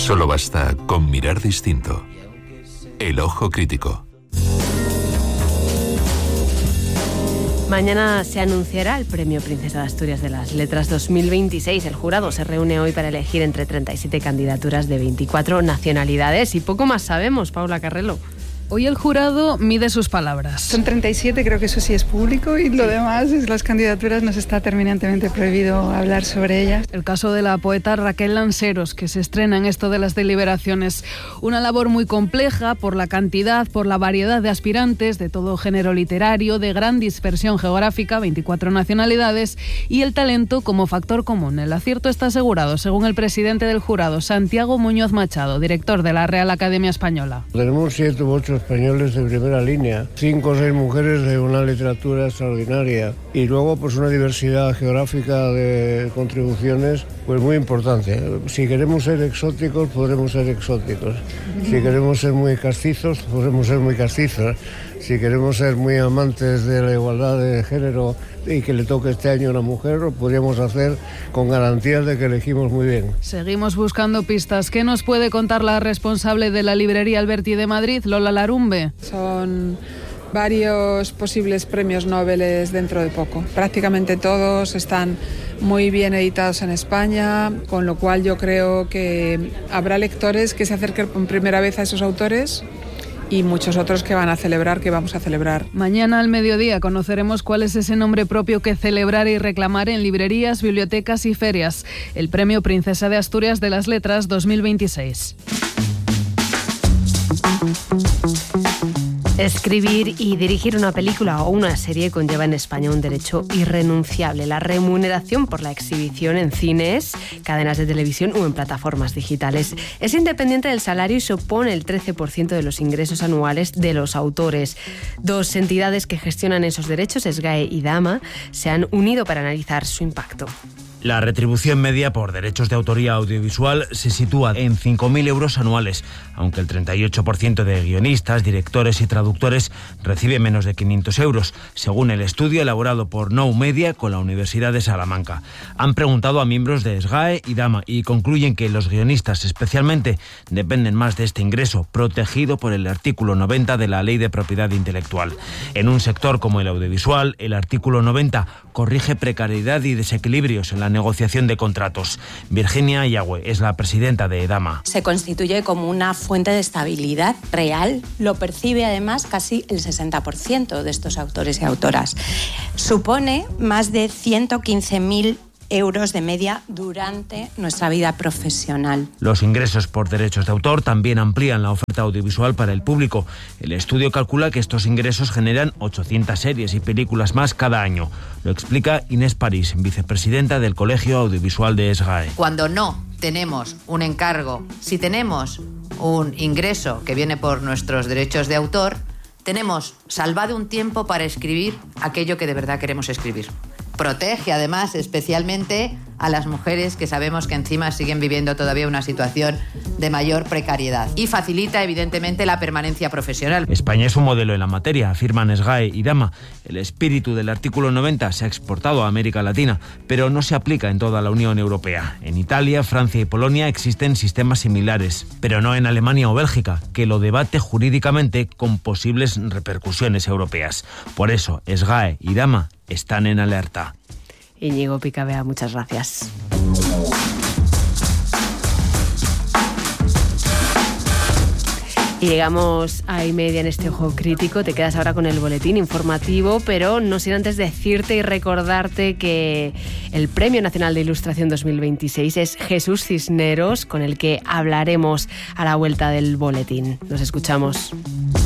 Solo basta con mirar distinto. El ojo crítico. Mañana se anunciará el Premio Princesa de Asturias de las Letras 2026. El jurado se reúne hoy para elegir entre 37 candidaturas de 24 nacionalidades y poco más sabemos, Paula Carrelo. Hoy el jurado mide sus palabras. Son 37, creo que eso sí es público, y lo demás es las candidaturas, nos está terminantemente prohibido hablar sobre ellas. El caso de la poeta Raquel Lanceros, que se estrena en esto de las deliberaciones. Una labor muy compleja por la cantidad, por la variedad de aspirantes, de todo género literario, de gran dispersión geográfica, 24 nacionalidades, y el talento como factor común. El acierto está asegurado, según el presidente del jurado, Santiago Muñoz Machado, director de la Real Academia Española. Tenemos 7 u 8 españoles de primera línea, 5 o 6 mujeres de una literatura extraordinaria y luego pues una diversidad geográfica de contribuciones pues muy importante. Si queremos ser exóticos, podremos ser exóticos. Si queremos ser muy castizos, podremos ser muy castizos. Si queremos ser muy amantes de la igualdad de género y que le toque este año a una mujer, lo podríamos hacer con garantías de que elegimos muy bien. Seguimos buscando pistas. ¿Qué nos puede contar la responsable de la librería Alberti de Madrid, Lola Larumbe? Son varios posibles premios Nobel dentro de poco. Prácticamente todos están muy bien editados en España, con lo cual yo creo que habrá lectores que se acerquen por primera vez a esos autores y muchos otros que vamos a celebrar. Mañana al mediodía conoceremos cuál es ese nombre propio que celebrar y reclamar en librerías, bibliotecas y ferias. El Premio Princesa de Asturias de las Letras 2026. Escribir y dirigir una película o una serie conlleva en España un derecho irrenunciable: la remuneración por la exhibición en cines, cadenas de televisión o en plataformas digitales. Es independiente del salario y supone el 13% de los ingresos anuales de los autores. 2 entidades que gestionan esos derechos, SGAE y Dama, se han unido para analizar su impacto. La retribución media por derechos de autoría audiovisual se sitúa en 5.000 euros anuales, aunque el 38% de guionistas, directores y traductores recibe menos de 500 euros, según el estudio elaborado por Now Media con la Universidad de Salamanca. Han preguntado a miembros de SGAE y Dama y concluyen que los guionistas especialmente dependen más de este ingreso, protegido por el artículo 90 de la Ley de Propiedad Intelectual. En un sector como el audiovisual, el artículo 90 corrige precariedad y desequilibrios en la negociación de contratos. Virginia Yagüe es la presidenta de Dama. Se constituye como una fuente de estabilidad real. Lo percibe además casi el 60% de estos autores y autoras. Supone más de 115.000 euros de media durante nuestra vida profesional. Los ingresos por derechos de autor también amplían la oferta audiovisual para el público. El estudio calcula que estos ingresos generan 800 series y películas más cada año. Lo explica Inés París, vicepresidenta del Colegio Audiovisual de SGAE. Cuando no tenemos un encargo, si tenemos un ingreso que viene por nuestros derechos de autor, tenemos salvado un tiempo para escribir aquello que de verdad queremos escribir. Protege además especialmente a las mujeres que sabemos que encima siguen viviendo todavía una situación de mayor precariedad y facilita evidentemente la permanencia profesional. España es un modelo en la materia, afirman SGAE y Dama. El espíritu del artículo 90 se ha exportado a América Latina, pero no se aplica en toda la Unión Europea. En Italia, Francia y Polonia existen sistemas similares, pero no en Alemania o Bélgica, que lo debate jurídicamente con posibles repercusiones europeas. Por eso, SGAE y Dama están en alerta. Íñigo Picabea, muchas gracias. Y llegamos a 1:30 en este Ojo Crítico. Te quedas ahora con el boletín informativo, pero no sin antes decirte y recordarte que el Premio Nacional de Ilustración 2026 es Jesús Cisneros, con el que hablaremos a la vuelta del boletín. Nos escuchamos.